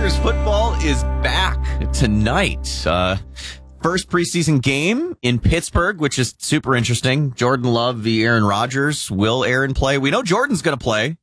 Packers football is back tonight. First preseason game in Pittsburgh, which is super interesting. Jordan Love v. Aaron Rodgers. Will Aaron play? We know Jordan's going to play.